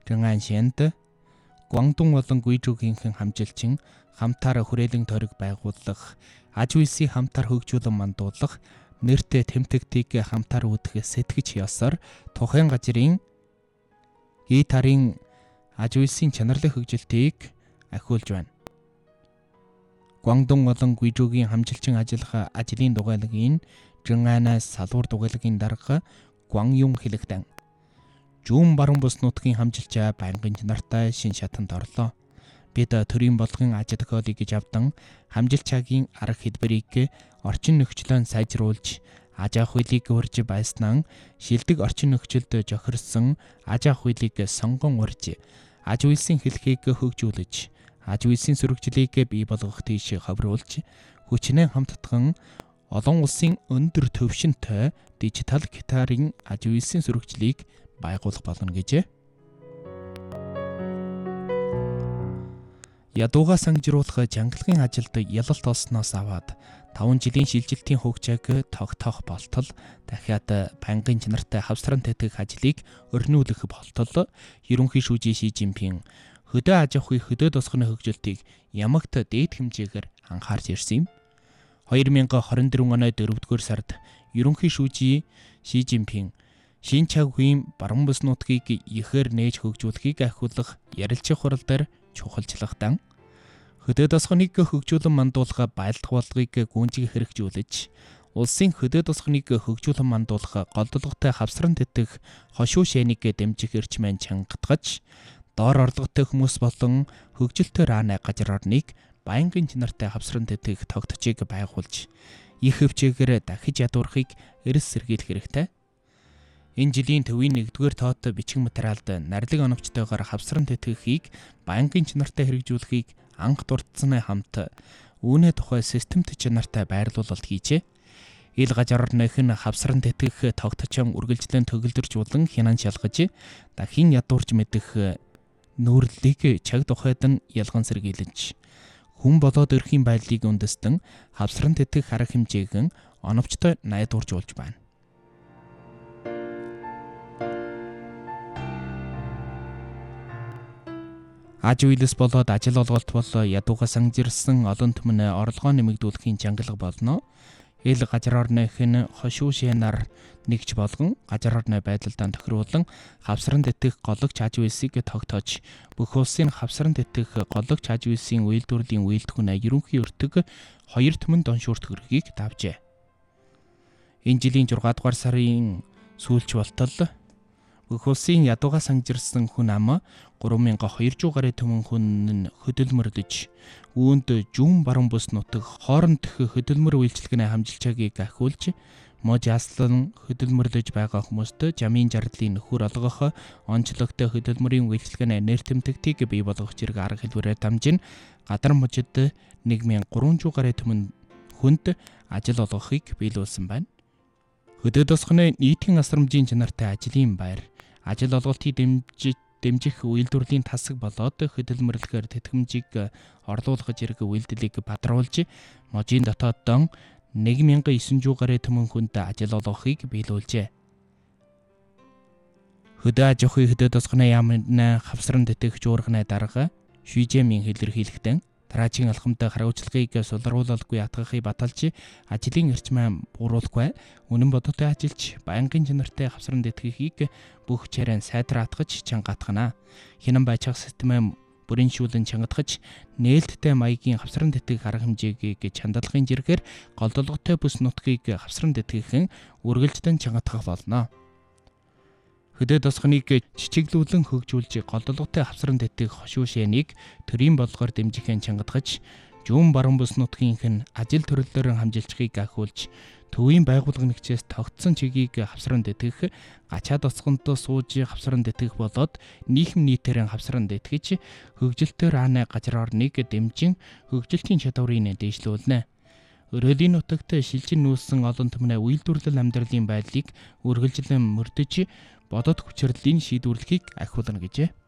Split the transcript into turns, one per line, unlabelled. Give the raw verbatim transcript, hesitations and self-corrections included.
Жингаан Шэнд Гуандун болон Гуйжуугийнхэн хамжилчин хамтаар хүрээлэн тойрог байгуулах, аж үйлсийг хамтаар хөгжүүлэн мандуулах, нэртэй тэмтэгтийг хамтаар үүдэх сэтгэж ёсоор тухайн газрын гитарын аж үйлсийн чанарлын хөгжилтийг ахиулж байна. Гуандун болон Гуйжуугийн хамжилчин ажиллах ажлын дугайлагын Жингаанаас салуур дугайлагын дарга Гуанюн хэлэгдэн. Жүүн баруун бус нутгийн хамжилчаа байнгын нартай шин шатанд орлоо. Бид төрийн болгон аж тохиолыг гэж авдан хамжилчаагийн арга хэлбэрийг орчин нөхцөлөнд сайжруулж, аж ахуй хуулийг урьж байснаа шилдэг орчин нөхцөлд жохирсон аж ахуй хуулийг сонгон урьж, аж үйлсийн хэлхийг хөгжүүлж, аж үйлсийн сүрэгжлийг бий болгох тийш ховруулж, хүчнээ хамтдаган олон улсын өндөр төвшөнтэй дижитал гитарын аж үйлсийн сүрэгжлийг байгуулах болно гэжээ. Ядууга сангижруулах жангалагын ажилд ялалт олсноос аваад таван жилийн шилжилтийн хугацааг тогтоох болтол дахиад байнгын чанартай хавсран тэтгэх ажлыг өрнүүлэх болтол ерөнхий шүүжийн Ши Жинпин хөдөө аж ахуй хөдөө тосгоны хөгжилтийг ямагт дээд хэмжээгээр анхаарч ирсэн юм. две тысячи двадцать четыре оны дөрөвдүгээр сард ерөнхий шүүжийн Ши Жинпин Шин чагвын баруун бүс нутгийг ихээр нээж хөгжүүлэхийг ахиулах ярилцах хурал дээр чухалчлагдан хөдөө тосгоныг хөгжүүлэн мандуулах байлдах бодлогыг гүнзгий хэрэгжүүлж, улсын хөдөө тосгоныг хөгжүүлэн мандуулах голдлоготой хавсран тэтгэх хошуу шэнийг дэмжих эрчмэн чангатгаж, доор орлоготой хүмүүс болон хөгжилтөөр ааны газар орныг байнгын чанартай хавсран тэтгэх тогтцыг байгуулж, их хөвчөөгөр дахиж ядуурхыг эрс сэргийлэх хэрэгтэй. Энэ жилийн төвийн нэгдүгээр тоот бичиг материалд нарилэг оновчтойгоор хавсран тэтгэхийг байнгын чанартай хэрэгжүүлэхийг анх дурдсаны хамт үүнээ тухай системт чанартай байрлуулалт хийжээ. Ил газар орных нь хавсран тэтгэх тогтцоон үргэлжлэн төгөлдөржүүлэн хянан шалгаж, дахин ядуурж мэдэх нүүрлэлийг чаг тухайд нь ялган сэргийлж, хүн болоод өрхийн байдлыг үндэстэн хавсран тэтгэх арга хэмжээг оновчтой найдваржуулж байна. Аж үйлс болоод ажил олголт бол ядууга сангижирсан олон түмэн орлогоо нэмэгдүүлэхийн чангалга болно. Ил газар орных нь хошуу шэнаар нэгж болгон газар орны байдалдаа тохируулан хавсран тэтгэх гологч аж үйлсийг тогтоож, бүх улсын хавсран тэтгэх гологч аж үйлсийн үйлдвэрлэлийн үйлдвэрнэ ерөнхий өртөг хоёр түмэн доншуурт хөрхийг давжээ. Энэ жилийн зургаадугаар сарын сүүлч болтол бүх улсын ядууга сангижирсан хүн ам гурван мянган хоёр зуун гаруй түмэн хүн нь хөдөлмөрлөж, үүнд жүүн баруун бүс нутаг хооронд хөдөлмөр үйлчилгээний хамжилчаагийг ахиулж, мож яслан хөдөлмөрлөж байгаа хүмүүст жамын жарлалын нөхөр олгох, онцлогтой хөдөлмөрийн үйлчилгээний нэр тэмдэгтийг бий болгох зэрэг арга хэлбэрээр дамжин гадар можид нэг мянган гурван зуун гаруй түмэн хүнд ажил олгохыг биелүүлсэн байна. Хөдөө тосгоны нийтийн асрамжийн чанартай ажлын байр, ажил олголтыг дэмжиж дэмжих үйлдвэрлэлийн тасаг болоод хөдөлмөрлөхөөр тэтгэмжийг орлуулах зэрэг үйлдэлийг бадруулж, можийн дотооддон нэг мянган девин зуун гаруй түмэн хүнд ажил олгохыг биелүүлжээ. Хөдөө аж ахуй хөдөө тосгоны яамны хавсран тэтгэх жуурхны дарга Шүжэмийн хэлэрхийлэхдээ тараачийн алхамтай хариуцлагыг сулруулалгүй атгахыг баталж, ажлын эрчмээ бууруулахгүй, үнэн бодоотой ажиллаж, байнгын чанартай хавсран тэтгэхийг бүх чарайн сайдраатгаж чангатгана. Хинан байцаах системээ бүрэншүүлэн чангатгаж, нээлттэй маягийн хавсран тэтгэх арга хэмжээг чандалгын зэрэгээр голдлоготой бүс нутгийг хавсран тэтгэхэн үргэлжлэн чангатгах болно. Хөдөө тосгоныг чичиглүүлэн хөгжүүлж, голдлоготой хавсран тэтгэх хошуу шэнийг төрийн бодлогоор дэмжихэн чангатгаж, жүүн баруун бүс нутгийнх нь ажил төрлөөр хамжилчхийг ахиулж, төвийн байгууллага нэгчээс тогтсон чигийг хавсран тэтгэх, гачаад оцгонд сууж хавсран тэтгэх болоод нийхэм нийтээр хавсран тэтгэж, хөгжилтөөр ааны газар орныг дэмжин хөгжилтийн чадварыг дээшлүүлнэ. Өрөөлийн нутагт шилжин нүүлсэн олон түмэн үйлдвэрлэл амьдралын байдлыг үргэлжлэн мөрдөж, бодоод хүчрлийн шийдвэрлэхийг ахиулна гэжээ.